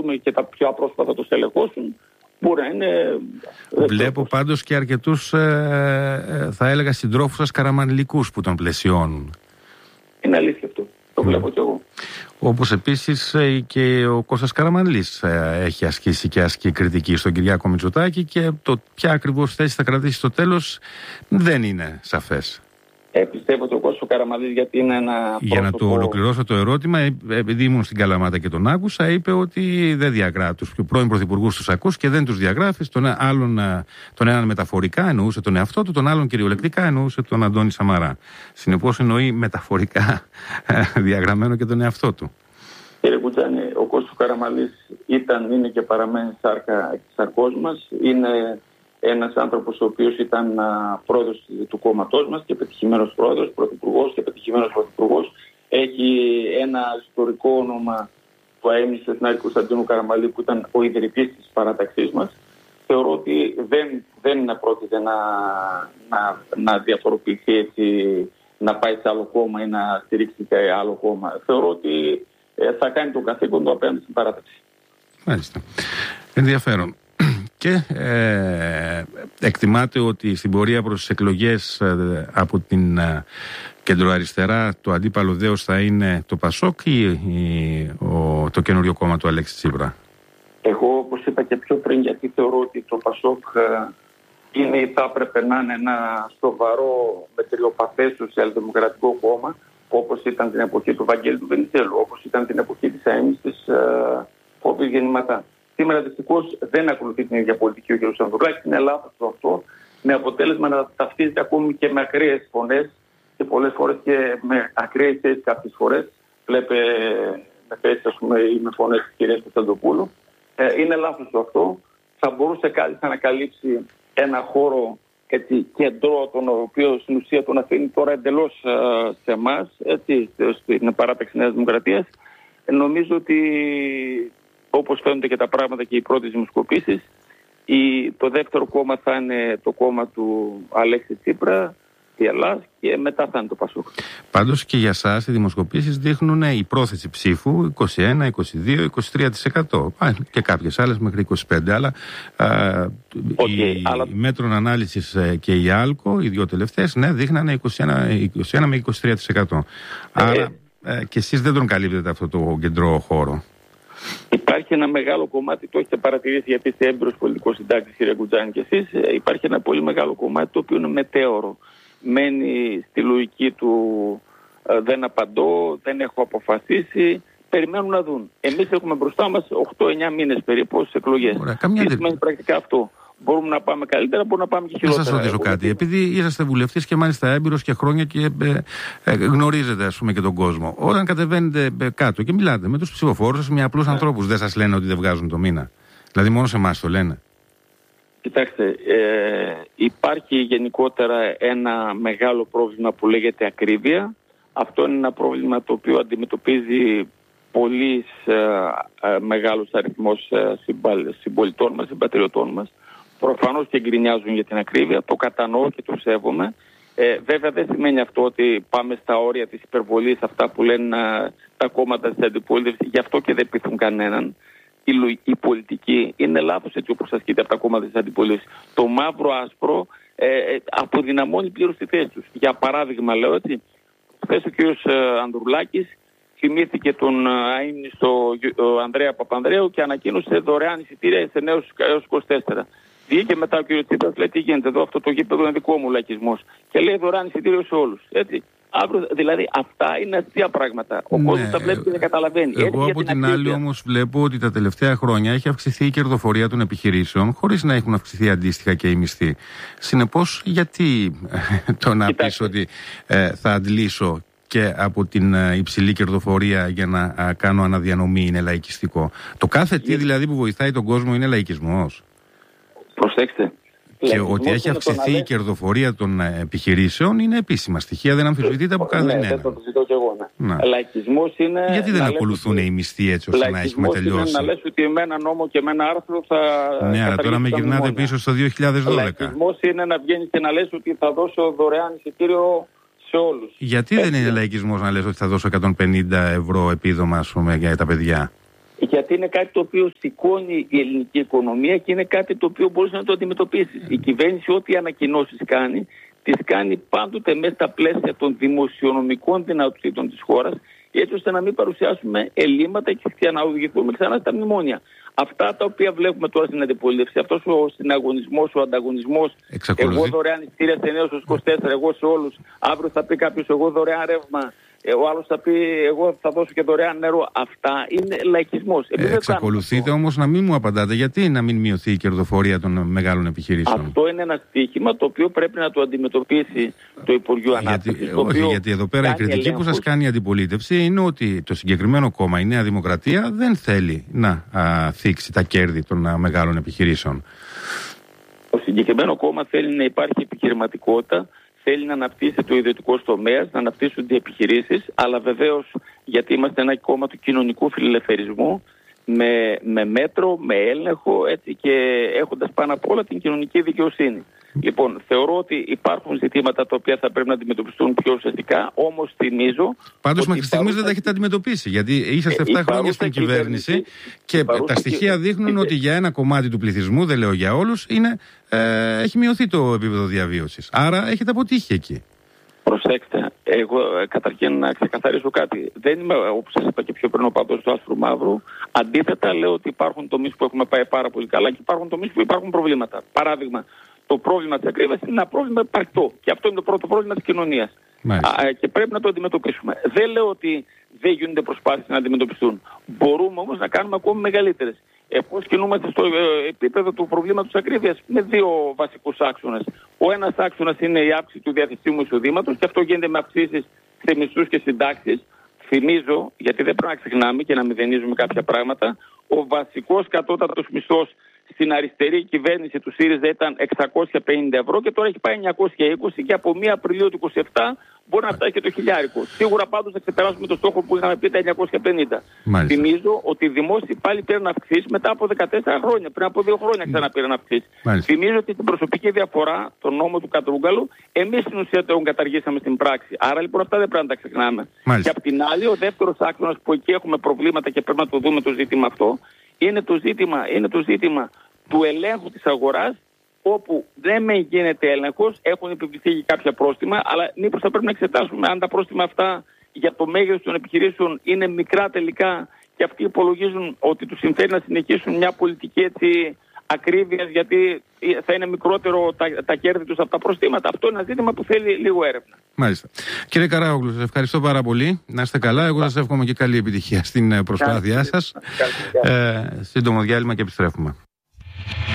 δούμε και τα πιο απρόσπατα το στελεχώσουν, μπορεί να είναι... Βλέπω πάντως και αρκετούς, θα έλεγα, συντρόφους σας καραμανλικούς που τον πλαισιώνουν. Είναι αλήθεια αυτό. Το βλέπω κι εγώ. Όπως επίσης και ο Κώστας Καραμανλής έχει ασκήσει και ασκεί κριτική στον Κυριάκο Μητσοτάκη και το ποια ακριβώς θέση θα κρατήσει στο τέλος δεν είναι σαφές. Πιστεύω ότι ο Κώστας Καραμανλής, γιατί είναι ένα πρόσωπο... Για να το ολοκληρώσω το ερώτημα, επειδή ήμουν στην Καλαμάτα και τον άκουσα, είπε ότι δεν διαγράφει τους πρώην πρωθυπουργούς, τους ακούς και δεν τους διαγράφει. Τον έναν μεταφορικά εννοούσε τον εαυτό του, τον άλλον κυριολεκτικά εννοούσε τον Αντώνη Σαμαρά. Συνεπώς εννοεί μεταφορικά διαγραμμένο και τον εαυτό του. Κύριε Κουτζάνη, ο Κώστας Καραμανλής είναι και παραμένει σάρκα της σαρκός μας. Είναι ένας άνθρωπος ο οποίος ήταν πρόεδρος του κόμματός μας και πετυχημένος πρόεδρος, πρωθυπουργός και πετυχημένος πρωθυπουργός. Έχει ένα ιστορικό όνομα που έμεισε στην Άρη Κωνσταντίνου Καραμανλή, που ήταν ο ιδρυτής της παράταξής μας. Θεωρώ ότι δεν πρόκειται να διαφοροποιηθεί έτσι, να πάει σε άλλο κόμμα ή να στηρίξει και άλλο κόμμα. Θεωρώ ότι θα κάνει το καθήκον του απέναντι στην παράταξη. Μάλιστα. Ενδιαφέρον. Και εκτιμάται ότι στην πορεία προς τις εκλογές από την κεντροαριστερά το αντίπαλο δέος θα είναι το ΠΑΣΟΚ ή το καινούριο κόμμα του Αλέξη Τσίπρα? Εγώ, όπως είπα και πιο πριν, γιατί θεωρώ ότι το ΠΑΣΟΚ θα έπρεπε να είναι ένα σοβαρό μετριοπαθές σοσιαλδημοκρατικό κόμμα, όπως ήταν την εποχή του Βαγγέλη του Βενιζέλου, όπως ήταν την εποχή της ΑΕΜΗΣ της Φόβης Γεννηματά. Σήμερα δυστυχώς δεν ακολουθεί την ίδια πολιτική ο κ. Ανδρουλάκης. Είναι λάθος αυτό, με αποτέλεσμα να ταυτίζεται ακόμη και με ακραίες φωνές και πολλές φορές και με ακραίες θέσεις κάποιες φορές. Βλέπε με θέσεις, ας πούμε, ή με φωνές της κυρίας Κωνσταντοπούλου. Είναι λάθος αυτό. Θα μπορούσε κάλλιστα να καλύψει ένα χώρο κεντρό, τον οποίο στην ουσία τον αφήνει τώρα εντελώς σε εμάς, στην παράταξη Νέας Δημοκρατίας. Νομίζω ότι, όπως φαίνονται και τα πράγματα και οι πρώτες δημοσκοπήσεις, το δεύτερο κόμμα θα είναι το κόμμα του Αλέξη Τσίπρα, η Ελλάδα, και μετά θα είναι το ΠΑΣΟΚ. Πάντως και για εσάς οι δημοσκοπήσεις δείχνουν η πρόθεση ψήφου 21, 22, 23%. Και κάποιες άλλες μέχρι 25%. Αλλά η Μέτρων Ανάλυσης και η ΑΛΚΟ, οι δύο τελευταίες, δείχνανε 21 με 23%. Άρα και εσείς δεν τον καλύπτετε αυτό το κεντρό χώρο. Υπάρχει ένα μεγάλο κομμάτι, το έχετε παρατηρήσει γιατί είστε έμπειρος πολιτικός συντάκτης, κύριε Κουτζάνη, και εσείς. Υπάρχει ένα πολύ μεγάλο κομμάτι το οποίο είναι μετέωρο. Μένει στη λογική του δεν απαντώ, δεν έχω αποφασίσει, περιμένουν να δουν. Εμείς έχουμε μπροστά μας 8-9 μήνες περίπου στις εκλογές. Τι σημαίνει πρακτικά αυτό? Μπορούμε να πάμε καλύτερα, μπορούμε να πάμε και χειρότερα. Να σας ρωτήσω κάτι. Επειδή είσαστε βουλευτής και μάλιστα έμπειρος και χρόνια και γνωρίζετε, ας πούμε, και τον κόσμο. Όταν κατεβαίνετε κάτω και μιλάτε με τους ψηφοφόρους σας, με απλούς ανθρώπους, δεν σας λένε ότι δεν βγάζουν το μήνα? Δηλαδή μόνο σε εμάς το λένε? Κοιτάξτε, υπάρχει γενικότερα ένα μεγάλο πρόβλημα που λέγεται ακρίβεια. Αυτό είναι ένα πρόβλημα το οποίο αντιμετωπίζει πολύ μεγάλος αριθμός συμπολιτών μας, συμπατριωτών μας. Προφανώς και γκρινιάζουν για την ακρίβεια, το κατανοώ και το σέβομαι. Βέβαια δεν σημαίνει αυτό ότι πάμε στα όρια της υπερβολής, αυτά που λένε τα κόμματα της αντιπολίτευσης, γι' αυτό και δεν πείθουν κανέναν. Η πολιτική είναι λάθος έτσι όπως ασκείται από τα κόμματα της αντιπολίτευσης. Το μαύρο-άσπρο αποδυναμώνει πλήρως τη θέση τους. Για παράδειγμα, λέω έτσι, χθες ο κ. Ανδρουλάκης θυμήθηκε τον αείμνηστο Ανδρέα Παπανδρέου και ανακοίνωσε δωρεάν εισιτήρια σε νέους έως 24. Βγήκε μετά ο κ. Τσίπρας, λέει: τι γίνεται εδώ, αυτό το γήπεδο είναι δικό μου λαϊκισμός. Και λέει δωρεάν εισιτήριο σε όλους. Έτσι. Δηλαδή αυτά είναι αστεία πράγματα. Ο κόσμος τα βλέπει και δεν καταλαβαίνει. Εγώ από την άλλη όμως βλέπω ότι τα τελευταία χρόνια έχει αυξηθεί η κερδοφορία των επιχειρήσεων χωρίς να έχουν αυξηθεί αντίστοιχα και οι μισθοί. Συνεπώς, γιατί το να πεις ότι θα αντλήσω και από την υψηλή κερδοφορία για να κάνω αναδιανομή είναι λαϊκιστικό? Το κάθε τι δηλαδή που βοηθάει τον κόσμο είναι λαϊκισμός? Προσέξτε. Και ότι έχει αυξηθεί η κερδοφορία των επιχειρήσεων είναι επίσημα στοιχεία, δεν αμφισβητείται από κανέναν. Ναι, το ζητώ και εγώ. Λαϊκισμός είναι. Γιατί δεν ακολουθούν οι μισθοί έτσι ώστε να έχουμε τελειώσει? Είναι να λες ότι με ένα νόμο και με ένα άρθρο θα. Ναι, αλλά τώρα με γυρνάτε πίσω στο 2012. Λαϊκισμός είναι να βγαίνεις και να λες ότι θα δώσω δωρεάν εισιτήριο σε όλους. Γιατί δεν είναι λαϊκισμός να λες ότι θα δώσω 150 ευρώ επίδομα, ας πούμε, για τα παιδιά? Γιατί είναι κάτι το οποίο σηκώνει η ελληνική οικονομία και είναι κάτι το οποίο μπορείς να το αντιμετωπίσεις. Η κυβέρνηση ό,τι ανακοινώσεις κάνει, τις κάνει πάντοτε μέσα στα πλαίσια των δημοσιονομικών δυνατοτήτων της χώρας, έτσι ώστε να μην παρουσιάσουμε ελλείμματα και να οδηγηθούμε ξανά στα μνημόνια. Αυτά τα οποία βλέπουμε τώρα στην αντιπολίτευση, αυτός ο συναγωνισμός, ο ανταγωνισμός, εγώ δωρεάν εισιτήρια σε νέους στους 24, εγώ σε όλους, αύριο θα πει κάποιος εγώ δωρεάν ρεύμα, ο άλλος θα πει εγώ θα δώσω και δωρεάν νερό. Αυτά είναι λαϊκισμός. Εξακολουθείτε όμως να μην μου απαντάτε γιατί να μην μειωθεί η κερδοφορία των μεγάλων επιχειρήσεων. Αυτό είναι ένα στοίχημα το οποίο πρέπει να το αντιμετωπίσει το Υπουργείο Ανάπτυξης. Όχι, γιατί εδώ πέρα η κριτική που σας κάνει η αντιπολίτευση είναι ότι το συγκεκριμένο κόμμα, η Νέα Δημοκρατία, δεν θέλει να θίξει τα κέρδη των μεγάλων επιχειρήσεων. Το συγκεκριμένο κόμμα θέλει να υπάρχει επιχειρηματικότητα. Θέλει να αναπτύσσει το ιδιωτικό τομέα, να αναπτύσσονται οι επιχειρήσεις, αλλά βεβαίως γιατί είμαστε ένα κόμμα του κοινωνικού φιλελευθερισμού, με μέτρο, με έλεγχο, έτσι, και έχοντας πάνω απ' όλα την κοινωνική δικαιοσύνη. Λοιπόν, θεωρώ ότι υπάρχουν ζητήματα τα οποία θα πρέπει να αντιμετωπιστούν πιο ουσιαστικά, όμως θυμίζω. Πάντως μέχρι στιγμής δεν τα έχετε αντιμετωπίσει, γιατί είσαστε 7 χρόνια στην κυβέρνηση και τα στοιχεία δείχνουν ότι για ένα κομμάτι του πληθυσμού, δεν λέω για όλους, έχει μειωθεί το επίπεδο διαβίωσης. Άρα έχετε αποτύχει εκεί. Προσέξτε, εγώ καταρχήν να ξεκαθαρίσω κάτι. Δεν είμαι, όπως σας είπα και πιο πριν, ο παδός του άσπρου μαύρου. Αντίθετα, λέω ότι υπάρχουν τομείς που έχουμε πάει πάρα πολύ καλά και υπάρχουν τομείς που υπάρχουν προβλήματα. Παράδειγμα, το πρόβλημα της ακρίβειας είναι ένα πρόβλημα υπαρκτό. Και αυτό είναι το πρώτο πρόβλημα της κοινωνίας. Και πρέπει να το αντιμετωπίσουμε. Δεν λέω ότι δεν γίνονται προσπάθειες να αντιμετωπιστούν. Μπορούμε όμως να κάνουμε ακόμη μεγαλύτερες. Πώς κινούμαστε στο επίπεδο του προβλήματος της ακρίβειας με δύο βασικούς άξονες. Ο ένας άξονας είναι η αύξηση του διαθεσίμου εισοδήματος και αυτό γίνεται με αυξήσεις σε μισθούς και συντάξεις. Θυμίζω, γιατί δεν πρέπει να ξεχνάμε και να μηδενίζουμε κάποια πράγματα, ο βασικός κατώτατος μισθός στην αριστερή κυβέρνηση του ΣΥΡΙΖΑ ήταν 650 ευρώ και τώρα έχει πάει 920 και από 1 Απριλίου του 2027 μπορεί να φτάσει και το 1000. Σίγουρα πάντως θα ξεπεράσουμε το στόχο που είχαμε πει τα 950. Μάλιστα. Θυμίζω ότι οι δημόσιοι πάλι πήραν αυξήσεις μετά από 14 χρόνια. Πριν από 2 χρόνια ξαναπήραν αυξήσεις. Θυμίζω ότι την προσωπική διαφορά, τον νόμο του Κατρούγκαλου, εμείς στην ουσία τον καταργήσαμε στην πράξη. Άρα λοιπόν αυτά δεν πρέπει να τα ξεχνάμε. Μάλιστα. Και απ' την άλλη, ο δεύτερος άξονας που εκεί έχουμε προβλήματα και πρέπει να το δούμε το ζήτημα αυτό, είναι το ζήτημα του ελέγχου της αγοράς, όπου δεν με γίνεται έλεγχος, έχουν επιβληθεί και κάποια πρόστιμα, αλλά μήπως θα πρέπει να εξετάσουμε αν τα πρόστιμα αυτά για το μέγεθος των επιχειρήσεων είναι μικρά τελικά και αυτοί υπολογίζουν ότι τους συμφέρει να συνεχίσουν μια πολιτική έτσι ακρίβειας, γιατί θα είναι μικρότερο τα κέρδη τους από τα προστήματα. Αυτό είναι ένα ζήτημα που θέλει λίγο έρευνα. Μάλιστα. Κύριε Καράογλου, σας ευχαριστώ πάρα πολύ. Να είστε καλά. Εγώ σας εύχομαι και καλή επιτυχία στην προσπάθειά σας. Σύντομο διάλειμμα και επιστρέφουμε.